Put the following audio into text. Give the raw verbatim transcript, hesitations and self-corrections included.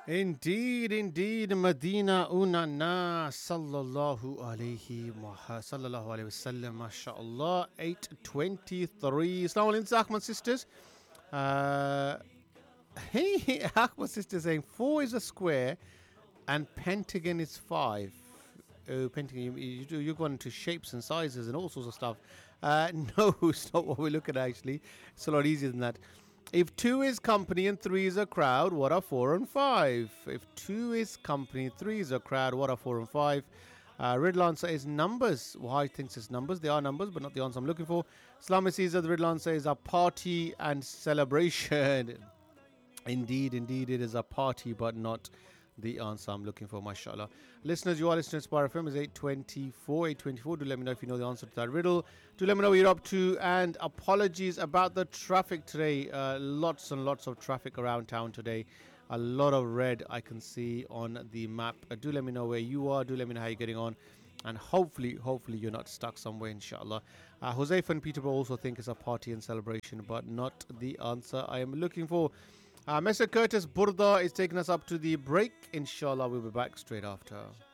Indeed, indeed, Medina unana sallallahu alayhi wa sallallahu alayhi wasallam, mashallah. eight twenty-three. Assalamu alaikum, Ahmad sisters. Uh, hey, Ahmad sisters saying four is a square and pentagon is five. Oh, pentagon, you, you do, you're going to shapes and sizes and all sorts of stuff. Uh, no, it's not what we're looking at actually. It's a lot easier than that. If two is company and three is a crowd, what are four and five? If two is company, three is a crowd, what are four and five? Uh, riddle answer is numbers. Why thinks it's numbers? They are numbers, but not the answer I'm looking for. Islamic Caesar, the riddle answer is a party and celebration. Indeed, indeed, it is a party, but not the answer I'm looking for, mashallah. Listeners, you are listening to Inspire F M. It's eight twenty-four, eight twenty-four. Do let me know if you know the answer to that riddle. Do let me know what you're up to. And apologies about the traffic today. Uh, lots and lots of traffic around town today. A lot of red I can see on the map. Uh, do let me know where you are. Do let me know how you're getting on. And hopefully, hopefully you're not stuck somewhere, inshallah. Uh, Jose and Peterborough also think it's a party and celebration, but not the answer I am looking for. Uh, Mister Curtis Burda is taking us up to the break. Inshallah, we'll be back straight after.